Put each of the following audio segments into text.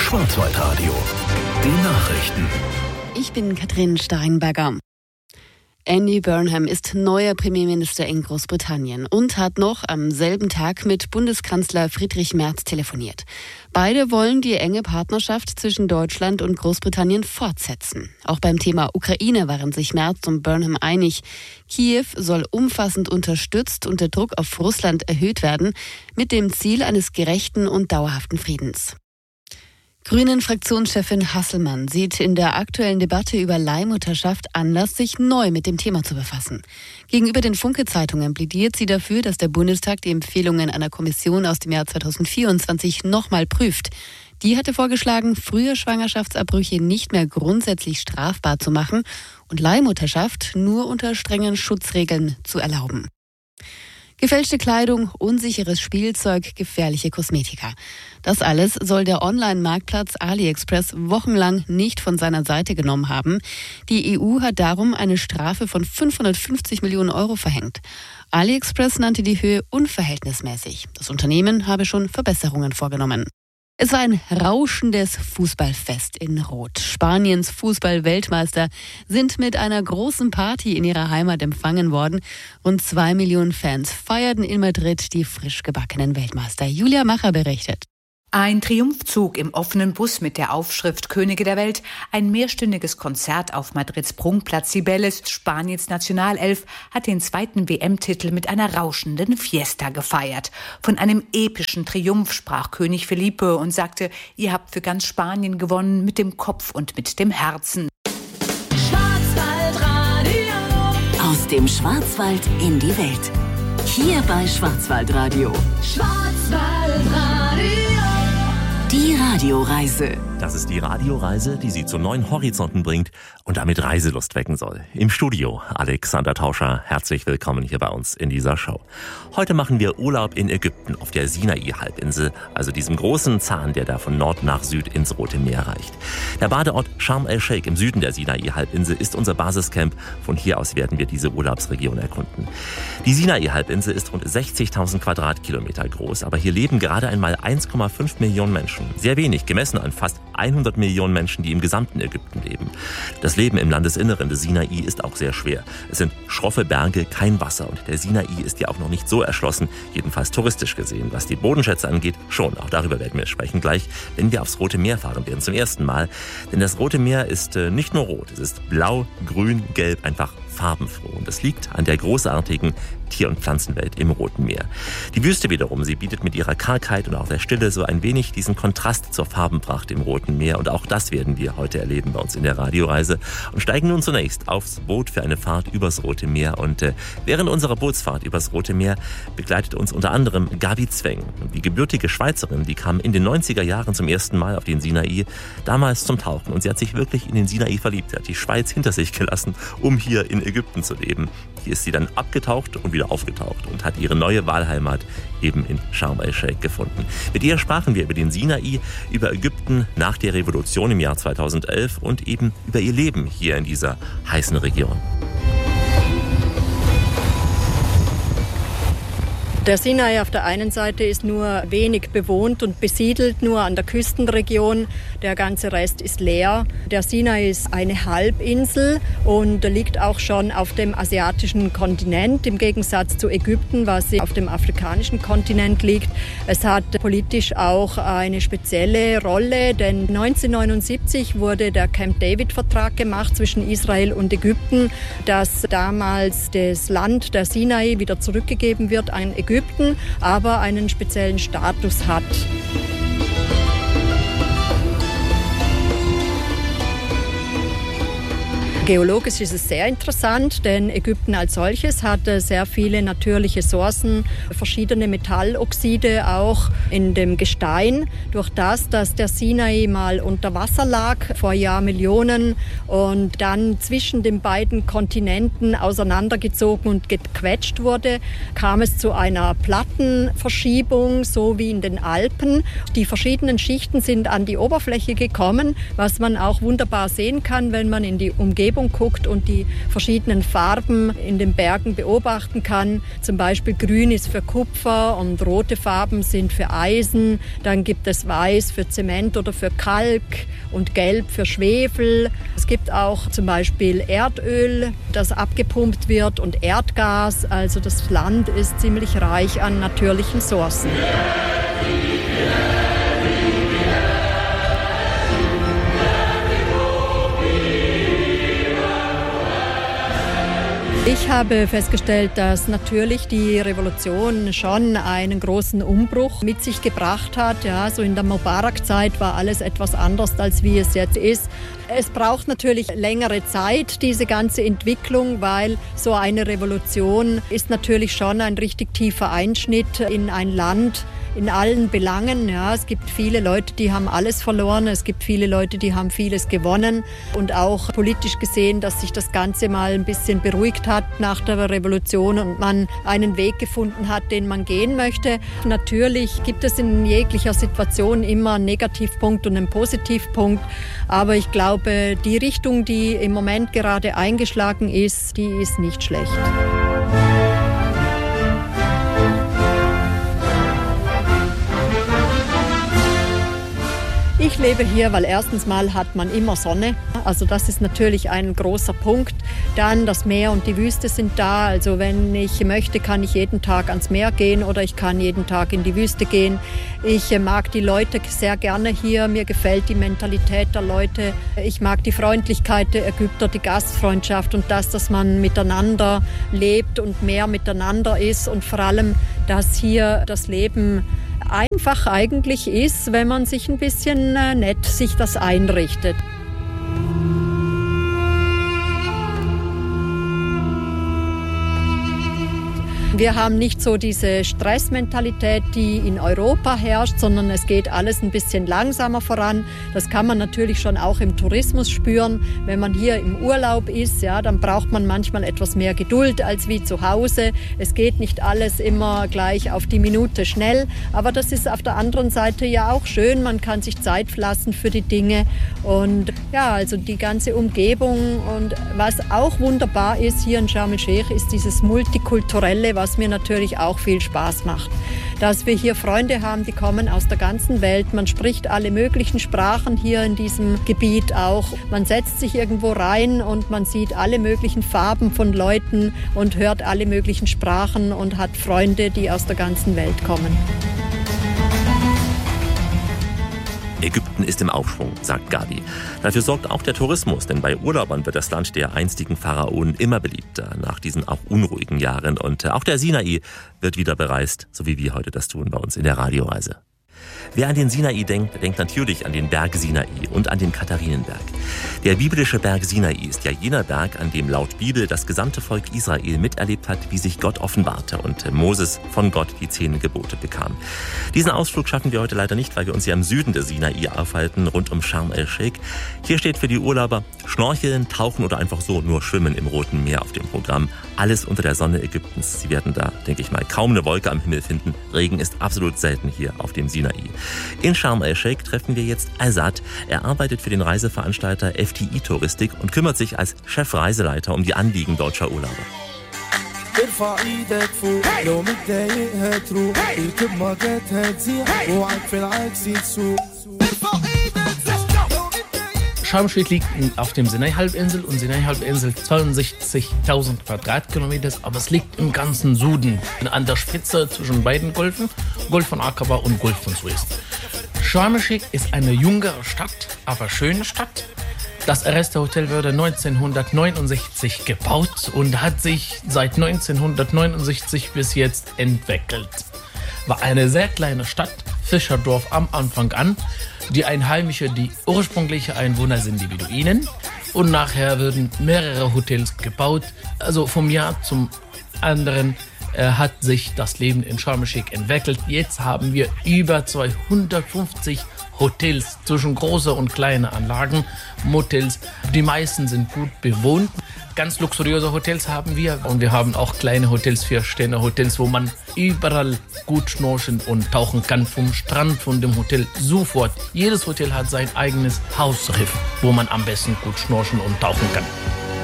Schwarzwaldradio. Die Nachrichten. Ich bin Katrin Steinberger. Andy Burnham ist neuer Premierminister in Großbritannien und hat noch am selben Tag mit Bundeskanzler Friedrich Merz telefoniert. Beide wollen die enge Partnerschaft zwischen Deutschland und Großbritannien fortsetzen. Auch beim Thema Ukraine waren sich Merz und Burnham einig. Kiew soll umfassend unterstützt und der Druck auf Russland erhöht werden, mit dem Ziel eines gerechten und dauerhaften Friedens. Grünen-Fraktionschefin Hasselmann sieht in der aktuellen Debatte über Leihmutterschaft Anlass, sich neu mit dem Thema zu befassen. Gegenüber den Funke-Zeitungen plädiert sie dafür, dass der Bundestag die Empfehlungen einer Kommission aus dem Jahr 2024 nochmal prüft. Die hatte vorgeschlagen, frühe Schwangerschaftsabbrüche nicht mehr grundsätzlich strafbar zu machen und Leihmutterschaft nur unter strengen Schutzregeln zu erlauben. Gefälschte Kleidung, unsicheres Spielzeug, gefährliche Kosmetika. Das alles soll der Online-Marktplatz AliExpress wochenlang nicht von seiner Seite genommen haben. Die EU hat darum eine Strafe von 550 Millionen Euro verhängt. AliExpress nannte die Höhe unverhältnismäßig. Das Unternehmen habe schon Verbesserungen vorgenommen. Es war ein rauschendes Fußballfest in Rot. Spaniens Fußball-Weltmeister sind mit einer großen Party in ihrer Heimat empfangen worden. Rund 2 Millionen Fans feierten in Madrid die frisch gebackenen Weltmeister. Julia Macher berichtet. Ein Triumphzug im offenen Bus mit der Aufschrift Könige der Welt, ein mehrstündiges Konzert auf Madrids Prunkplatz Cibeles. Spaniens Nationalelf hat den zweiten WM-Titel mit einer rauschenden Fiesta gefeiert. Von einem epischen Triumph sprach König Felipe und sagte, ihr habt für ganz Spanien gewonnen, mit dem Kopf und mit dem Herzen. Schwarzwaldradio. Aus dem Schwarzwald in die Welt. Hier bei Schwarzwaldradio. Schwarzwaldradio. Die Radioreise. Das ist die Radioreise, die Sie zu neuen Horizonten bringt und damit Reiselust wecken soll. Im Studio Alexander Tauscher, herzlich willkommen hier bei uns in dieser Show. Heute machen wir Urlaub in Ägypten auf der Sinai-Halbinsel, also diesem großen Zahn, der da von Nord nach Süd ins Rote Meer reicht. Der Badeort Sharm el-Sheikh im Süden der Sinai-Halbinsel ist unser Basiscamp. Von hier aus werden wir diese Urlaubsregion erkunden. Die Sinai-Halbinsel ist rund 60.000 Quadratkilometer groß, aber hier leben gerade einmal 1,5 Millionen Menschen. Sehr wenig, gemessen an fast 100 Millionen Menschen, die im gesamten Ägypten leben. Das Leben im Landesinneren des Sinai ist auch sehr schwer. Es sind schroffe Berge, kein Wasser und der Sinai ist ja auch noch nicht so erschlossen, jedenfalls touristisch gesehen. Was die Bodenschätze angeht, schon. Auch darüber werden wir sprechen gleich, wenn wir aufs Rote Meer fahren werden, zum ersten Mal. Denn das Rote Meer ist nicht nur rot, es ist blau, grün, gelb, einfach farbenfroh. Und das liegt an der großartigen Tier- und Pflanzenwelt im Roten Meer. Die Wüste wiederum, sie bietet mit ihrer Kargheit und auch der Stille so ein wenig diesen Kontrast zur Farbenpracht im Roten Meer. Und auch das werden wir heute erleben bei uns in der Radioreise und steigen nun zunächst aufs Boot für eine Fahrt übers Rote Meer. Und während unserer Bootsfahrt übers Rote Meer begleitet uns unter anderem Gabi Zweng. Die gebürtige Schweizerin, die kam in den 90er Jahren zum ersten Mal auf den Sinai, damals zum Tauchen. Und sie hat sich wirklich in den Sinai verliebt. Sie hat die Schweiz hinter sich gelassen, um hier in Ägypten zu leben. Hier ist sie dann abgetaucht und wieder aufgetaucht und hat ihre neue Wahlheimat eben in Sharm el-Sheikh gefunden. Mit ihr sprachen wir über den Sinai, über Ägypten nach der Revolution im Jahr 2011 und eben über ihr Leben hier in dieser heißen Region. Der Sinai auf der einen Seite ist nur wenig bewohnt und besiedelt, nur an der Küstenregion. Der ganze Rest ist leer. Der Sinai ist eine Halbinsel und liegt auch schon auf dem asiatischen Kontinent, im Gegensatz zu Ägypten, was auf dem afrikanischen Kontinent liegt. Es hat politisch auch eine spezielle Rolle, denn 1979 wurde der Camp David-Vertrag gemacht zwischen Israel und Ägypten, dass damals das Land der Sinai wieder zurückgegeben wird an Ägypten, aber einen speziellen Status hat. Geologisch ist es sehr interessant, denn Ägypten als solches hat sehr viele natürliche Ressourcen, verschiedene Metalloxide auch in dem Gestein. Durch das, dass der Sinai mal unter Wasser lag vor Jahrmillionen und dann zwischen den beiden Kontinenten auseinandergezogen und gequetscht wurde, kam es zu einer Plattenverschiebung, so wie in den Alpen. Die verschiedenen Schichten sind an die Oberfläche gekommen, was man auch wunderbar sehen kann, wenn man in die Umgebung Umgebung guckt und die verschiedenen Farben in den Bergen beobachten kann. Zum Beispiel grün ist für Kupfer und rote Farben sind für Eisen. Dann gibt es weiß für Zement oder für Kalk und gelb für Schwefel. Es gibt auch zum Beispiel Erdöl, das abgepumpt wird, und Erdgas. Also das Land ist ziemlich reich an natürlichen Ressourcen. Ich habe festgestellt, dass natürlich die Revolution schon einen großen Umbruch mit sich gebracht hat. Ja, so in der Mubarak-Zeit war alles etwas anders, als wie es jetzt ist. Es braucht natürlich längere Zeit, diese ganze Entwicklung, weil so eine Revolution ist natürlich schon ein richtig tiefer Einschnitt in ein Land, in allen Belangen. Ja, es gibt viele Leute, die haben alles verloren. Es gibt viele Leute, die haben vieles gewonnen. Und auch politisch gesehen, dass sich das Ganze mal ein bisschen beruhigt hat nach der Revolution und man einen Weg gefunden hat, den man gehen möchte. Natürlich gibt es in jeglicher Situation immer einen Negativpunkt und einen Positivpunkt. Aber ich glaube, die Richtung, die im Moment gerade eingeschlagen ist, die ist nicht schlecht. Ich lebe hier, weil erstens mal hat man immer Sonne. Also das ist natürlich ein großer Punkt. Dann das Meer und die Wüste sind da. Also wenn ich möchte, kann ich jeden Tag ans Meer gehen oder ich kann jeden Tag in die Wüste gehen. Ich mag die Leute sehr gerne hier. Mir gefällt die Mentalität der Leute. Ich mag die Freundlichkeit der Ägypter, die Gastfreundschaft und das, dass man miteinander lebt und mehr miteinander ist. Und vor allem, dass hier das Leben einfach eigentlich ist, wenn man sich ein bisschen nett sich das einrichtet. Wir haben nicht so diese Stressmentalität, die in Europa herrscht, sondern es geht alles ein bisschen langsamer voran. Das kann man natürlich schon auch im Tourismus spüren. Wenn man hier im Urlaub ist, ja, dann braucht man manchmal etwas mehr Geduld als wie zu Hause. Es geht nicht alles immer gleich auf die Minute schnell, aber das ist auf der anderen Seite ja auch schön. Man kann sich Zeit lassen für die Dinge und ja, also die ganze Umgebung. Und was auch wunderbar ist hier in Sharm el-Sheikh, ist dieses Multikulturelle, was mir natürlich auch viel Spaß macht. Dass wir hier Freunde haben, die kommen aus der ganzen Welt. Man spricht alle möglichen Sprachen hier in diesem Gebiet auch. Man setzt sich irgendwo rein und man sieht alle möglichen Farben von Leuten und hört alle möglichen Sprachen und hat Freunde, die aus der ganzen Welt kommen. Ägypten ist im Aufschwung, sagt Gabi. Dafür sorgt auch der Tourismus, denn bei Urlaubern wird das Land der einstigen Pharaonen immer beliebter nach diesen auch unruhigen Jahren. Und auch der Sinai wird wieder bereist, so wie wir heute das tun bei uns in der Radioreise. Wer an den Sinai denkt, denkt natürlich an den Berg Sinai und an den Katharinenberg. Der biblische Berg Sinai ist ja jener Berg, an dem laut Bibel das gesamte Volk Israel miterlebt hat, wie sich Gott offenbarte und Moses von Gott die 10 Gebote bekam. Diesen Ausflug schaffen wir heute leider nicht, weil wir uns ja im Süden des Sinai aufhalten, rund um Sharm el-Sheikh. Hier steht für die Urlauber Schnorcheln, Tauchen oder einfach so nur Schwimmen im Roten Meer auf dem Programm. Alles unter der Sonne Ägyptens. Sie werden da, denke ich mal, kaum eine Wolke am Himmel finden. Regen ist absolut selten hier auf dem Sinai. In Sharm el-Sheikh treffen wir jetzt Azad. Er arbeitet für den Reiseveranstalter FTI Touristik und kümmert sich als Chefreiseleiter um die Anliegen deutscher Urlauber. Sharm el-Sheikh liegt auf dem Sinai-Halbinsel und Sinai-Halbinsel 62.000 Quadratkilometer, aber es liegt im ganzen Süden, an der Spitze zwischen beiden Golfen, Golf von Aqaba und Golf von Suez. Sharm el-Sheikh ist eine jüngere Stadt, aber schöne Stadt. Das erste Hotel wurde 1969 gebaut und hat sich seit 1969 bis jetzt entwickelt. War eine sehr kleine Stadt, Fischerdorf am Anfang an. Die Einheimischen, die ursprüngliche Einwohner sind die Beduinen. Und nachher wurden mehrere Hotels gebaut. Also vom Jahr zum anderen hat sich das Leben in Sharm el-Sheikh entwickelt. Jetzt haben wir über 250 Hotels zwischen große und kleine Anlagen, Motels. Die meisten sind gut bewohnt. Ganz luxuriöse Hotels haben wir und wir haben auch kleine Hotels, 4-Sterne-Hotels, wo man überall gut schnorcheln und tauchen kann, vom Strand, von dem Hotel sofort. Jedes Hotel hat sein eigenes Hausriff, wo man am besten gut schnorcheln und tauchen kann.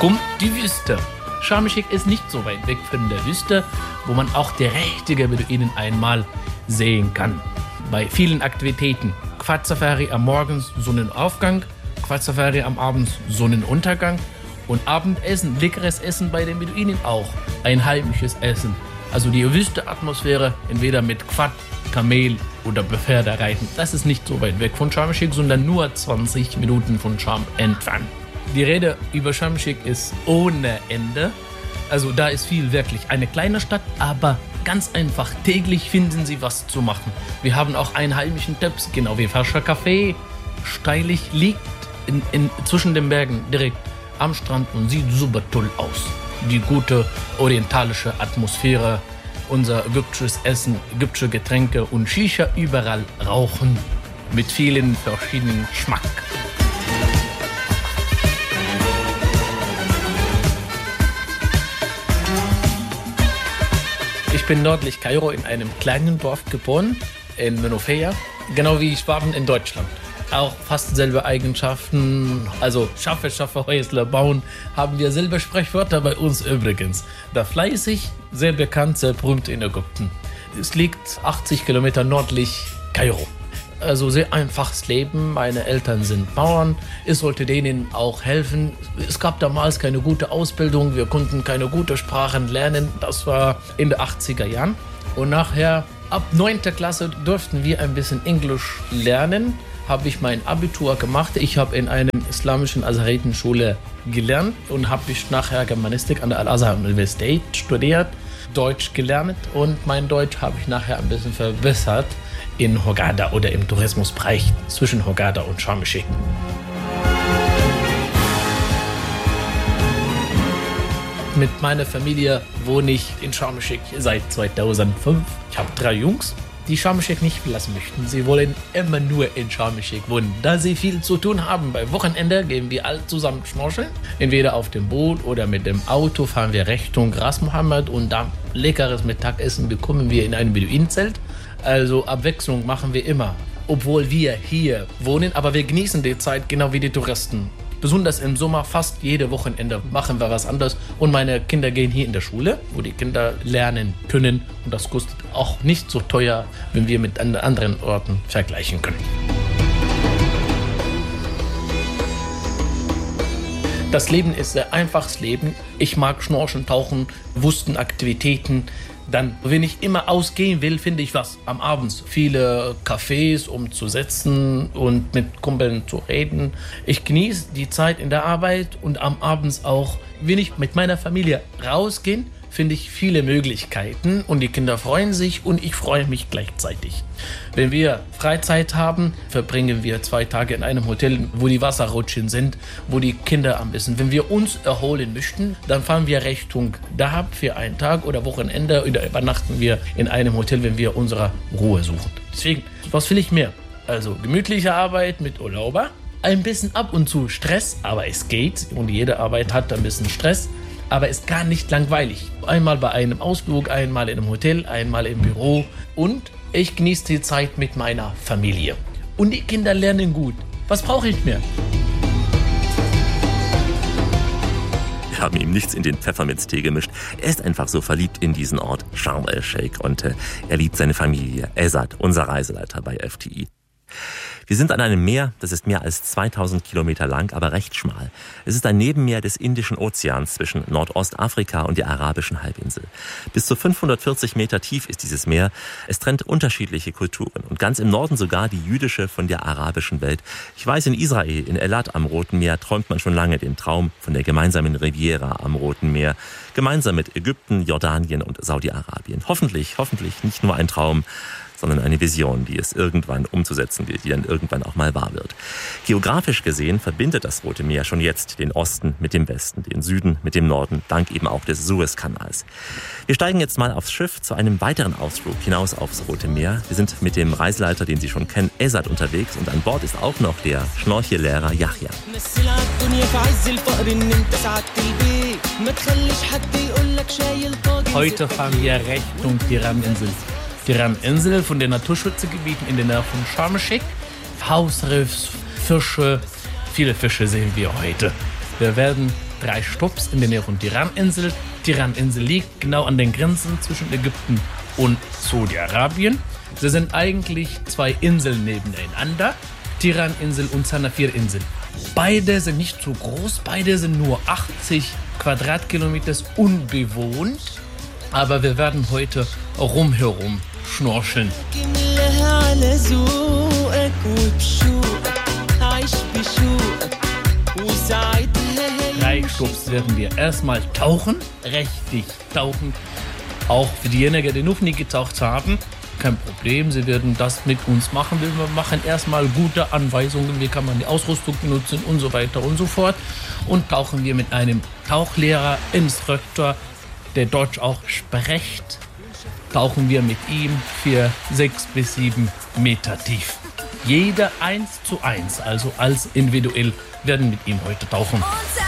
kommt die Wüste. Sharm el-Sheikh ist nicht so weit weg von der Wüste, wo man auch die richtige Beduinen einmal sehen kann. Bei vielen Aktivitäten. Quad-Safari am Morgen Sonnenaufgang, Quad-Safari am Abend Sonnenuntergang und Abendessen, leckeres Essen bei den Beduinen auch. Ein heimisches Essen. Also die Wüste-Atmosphäre, entweder mit Quad, Kamel oder Pferdereiten. Das ist nicht so weit weg von Sharm el-Sheikh, sondern nur 20 Minuten von Sharm entfernt. Die Rede über Sharm el-Sheikh ist ohne Ende. Also da ist viel wirklich. Eine kleine Stadt, aber ganz einfach. Täglich finden Sie was zu machen. Wir haben auch einen heimischen Tipps, genau wie Fascher Café. Steilig liegt zwischen den Bergen direkt am Strand und sieht super toll aus. Die gute orientalische Atmosphäre, unser ägyptisches Essen, ägyptische Getränke und Shisha überall rauchen mit vielen verschiedenen Geschmack. Ich bin nördlich Kairo in einem kleinen Dorf geboren, in Menofeia, genau wie Schwaben in Deutschland. Auch fast selbe Eigenschaften, also schaffe, Häusle bauen, haben wir selber Sprichwörter bei uns übrigens. Da fleißig, sehr bekannt, sehr berühmt in Ägypten. Es liegt 80 Kilometer nördlich Kairo. Also sehr einfaches Leben, meine Eltern sind Bauern, ich sollte denen auch helfen. Es gab damals keine gute Ausbildung, wir konnten keine guten Sprachen lernen, das war in den 80er Jahren. Und nachher, ab 9. Klasse durften wir ein bisschen Englisch lernen, habe ich mein Abitur gemacht. Ich habe in einer islamischen Azharitenschule gelernt und habe ich nachher Germanistik an der Al-Azhar-Universität studiert, Deutsch gelernt und mein Deutsch habe ich nachher ein bisschen verbessert in Hurghada oder im Tourismusbereich zwischen Hurghada und Sharm el-Sheikh. Mit meiner Familie wohne ich in Sharm el-Sheikh seit 2005. Ich habe 3 Jungs, die Sharm el-Sheikh nicht verlassen möchten. Sie wollen immer nur in Sharm el-Sheikh wohnen, da sie viel zu tun haben. Beim Wochenende gehen wir alle zusammen schnorcheln. Entweder auf dem Boot oder mit dem Auto fahren wir Richtung Ras Mohammed und da leckeres Mittagessen bekommen wir in einem Beduinenzelt. Also Abwechslung machen wir immer, obwohl wir hier wohnen, aber wir genießen die Zeit genau wie die Touristen. Besonders im Sommer, fast jede Wochenende machen wir was anderes. Und meine Kinder gehen hier in der Schule, wo die Kinder lernen können. Und das kostet auch nicht so teuer, wenn wir mit anderen Orten vergleichen können. Das Leben ist ein einfaches Leben. Ich mag Schnorcheln, Tauchen, Wüstenaktivitäten. Dann, wenn ich immer ausgehen will, finde ich was am Abend. Viele Cafés, um zu sitzen und mit Kumpeln zu reden. Ich genieße die Zeit in der Arbeit und am Abend auch, wenn ich mit meiner Familie rausgehe, finde ich viele Möglichkeiten und die Kinder freuen sich und ich freue mich gleichzeitig. Wenn wir Freizeit haben, verbringen wir 2 Tage in einem Hotel, wo die Wasserrutschen sind, wo die Kinder am besten. Wenn wir uns erholen möchten, dann fahren wir Richtung Dahab für einen Tag oder Wochenende oder übernachten wir in einem Hotel, wenn wir unsere Ruhe suchen. Deswegen, was will ich mehr? Also gemütliche Arbeit mit Urlauber, ein bisschen ab und zu Stress, aber es geht und jede Arbeit hat ein bisschen Stress. Aber es ist gar nicht langweilig. Einmal bei einem Ausflug, einmal in einem Hotel, einmal im Büro. Und ich genieße die Zeit mit meiner Familie. Und die Kinder lernen gut. Was brauche ich mehr? Wir haben ihm nichts in den Pfefferminztee gemischt. Er ist einfach so verliebt in diesen Ort Sharm el-Sheikh und er liebt seine Familie. Esad, unser Reiseleiter bei FTI. Wir sind an einem Meer, das ist mehr als 2000 Kilometer lang, aber recht schmal. Es ist ein Nebenmeer des Indischen Ozeans zwischen Nordostafrika und der arabischen Halbinsel. Bis zu 540 Meter tief ist dieses Meer. Es trennt unterschiedliche Kulturen und ganz im Norden sogar die jüdische von der arabischen Welt. Ich weiß, in Israel, in Elat am Roten Meer, träumt man schon lange den Traum von der gemeinsamen Riviera am Roten Meer. Gemeinsam mit Ägypten, Jordanien und Saudi-Arabien. Hoffentlich nicht nur ein Traum, sondern eine Vision, die es irgendwann umzusetzen gilt, die dann irgendwann auch mal wahr wird. Geografisch gesehen verbindet das Rote Meer schon jetzt den Osten mit dem Westen, den Süden mit dem Norden, dank eben auch des Suezkanals. Wir steigen jetzt mal aufs Schiff zu einem weiteren Ausflug hinaus aufs Rote Meer. Wir sind mit dem Reiseleiter, den Sie schon kennen, Esad unterwegs und an Bord ist auch noch der Schnorchellehrer Yahya. Heute fahren wir Richtung Tiraninsel. Tiraninsel von den Naturschutzgebieten in der Nähe von Sharm el-Sheikh. Hausriffs, Fische, viele Fische sehen wir heute. Wir werden 3 Stopps in der Nähe von Tiraninsel. Tiraninsel liegt genau an den Grenzen zwischen Ägypten und Saudi-Arabien. Sie sind eigentlich 2 Inseln nebeneinander, Tiraninsel und Sanafir-Insel. Beide sind nicht so groß, beide sind nur 80 Quadratkilometer unbewohnt. Aber wir werden heute rumherum schnorcheln. 3 Stopps werden wir erstmal tauchen, richtig tauchen. Auch für diejenigen, die noch nie getaucht haben, kein Problem, sie werden das mit uns machen. Wir machen erstmal gute Anweisungen, wie kann man die Ausrüstung benutzen und so weiter und so fort. Und tauchen wir mit einem Tauchlehrer, Instruktor, der Deutsch auch spricht, tauchen wir mit ihm für 6 bis 7 Meter tief. Jeder 1:1, also als individuell, werden mit ihm heute tauchen.